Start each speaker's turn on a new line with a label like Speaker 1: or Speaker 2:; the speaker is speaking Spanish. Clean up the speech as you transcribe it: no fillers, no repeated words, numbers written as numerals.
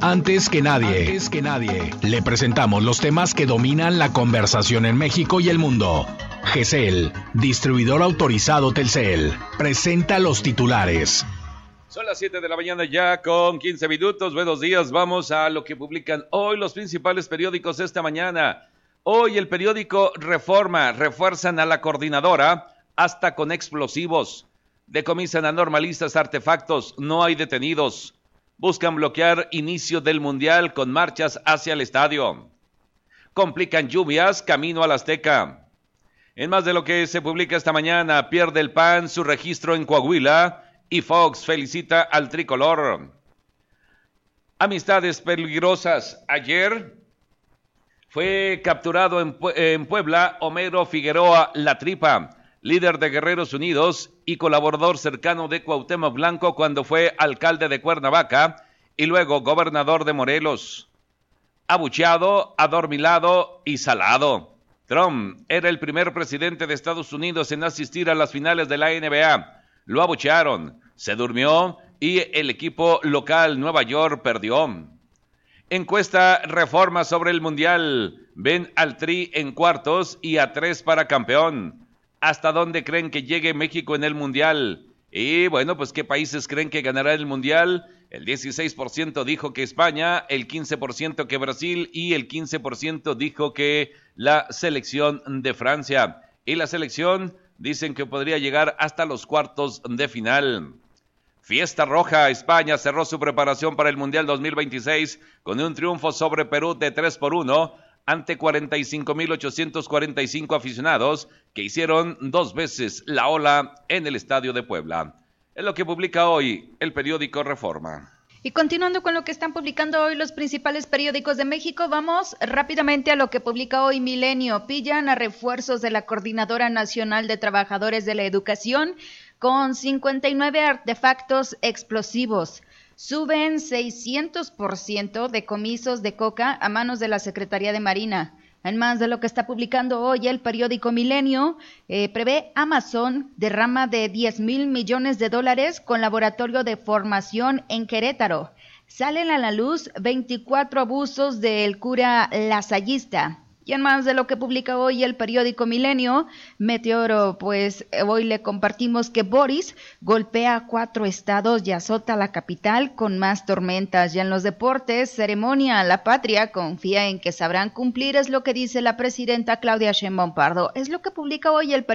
Speaker 1: Antes que nadie, le presentamos los temas que dominan la conversación en México y el mundo. GESEL, distribuidor autorizado Telcel, presenta los titulares.
Speaker 2: Son las 7 de la mañana ya con 15 minutos. Buenos días, vamos a lo que publican hoy los principales periódicos esta mañana. Hoy el periódico Reforma, refuerzan a la coordinadora hasta con explosivos. Decomisan a normalistas artefactos, no hay detenidos. Buscan bloquear inicio del Mundial con marchas hacia el estadio. Complican lluvias, camino al Azteca. En más de lo que se publica esta mañana, pierde el PAN su registro en Coahuila y Fox felicita al tricolor. Amistades peligrosas. Ayer fue capturado en Puebla Homero Figueroa La Tripa, líder de Guerreros Unidos y colaborador cercano de Cuauhtémoc Blanco cuando fue alcalde de Cuernavaca y luego gobernador de Morelos. Abucheado, adormilado y salado. Trump era el primer presidente de Estados Unidos en asistir a las finales de la NBA. Lo abuchearon, se durmió y el equipo local Nueva York perdió. Encuesta Reforma sobre el Mundial. Ven al Tri en cuartos y a 3 para campeón. ¿Hasta dónde creen que llegue México en el Mundial? Y bueno, pues ¿qué países creen que ganará el Mundial? El 16% dijo que España, el 15% que Brasil y el 15% dijo que la selección de Francia. Y la selección dicen que podría llegar hasta los cuartos de final. Fiesta roja, España cerró su preparación para el Mundial 2026 con un triunfo sobre Perú de 3-1 ante 45,845 aficionados que hicieron 2 veces la ola en el Estadio de Puebla. Es lo que publica hoy el periódico Reforma.
Speaker 3: Y continuando con lo que están publicando hoy los principales periódicos de México, vamos rápidamente a lo que publica hoy Milenio. Pillan a refuerzos de la Coordinadora Nacional de Trabajadores de la Educación con 59 artefactos explosivos. Suben 600% decomisos de coca a manos de la Secretaría de Marina. En más de lo que está publicando hoy el periódico Milenio, prevé Amazon derrama de $10,000 millones con laboratorio de formación en Querétaro. Salen a la luz 24 abusos del cura lasallista. Y en más de lo que publica hoy el periódico Milenio, Meteoro, pues hoy le compartimos que Boris golpea 4 estados y azota la capital con más tormentas. Y en los deportes, ceremonia, la patria confía en que sabrán cumplir, es lo que dice la presidenta Claudia Sheinbaum Pardo. Es lo que publica hoy el periódico.